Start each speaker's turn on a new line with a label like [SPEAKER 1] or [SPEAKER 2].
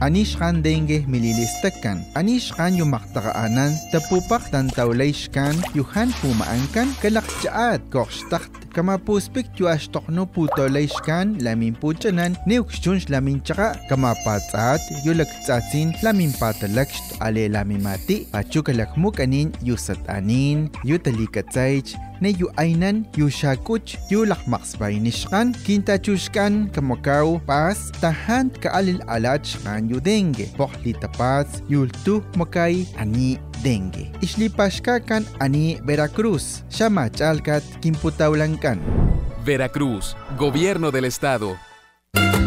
[SPEAKER 1] anishkan dengue mililistakan, anishkan yung maktakaanan, tapupak tantawlayshkan, yuhan pumaangkan, kalakjaat, kokstakt, kamapuspik yu ashtokno putolayshkan, lamin puchanan, neukshunsh lamin tsaka, kamapatsat, yu laktsatsin, lamin patalakst, ale lamin mati, pachukalakmuk anin, yu satanin, yu talikatsaych, na yu aynan, yu shakuch, yu lakmaksbay nishkan, kintachushkan, kamakaw, pas, tahan kaalil alach kan yu dengue, pokli tapas, yultu makay, ani dengue. Islipashka kan ani Veracruz, siya machalkat, kimputawlan kan.
[SPEAKER 2] Veracruz, Gobierno del Estado.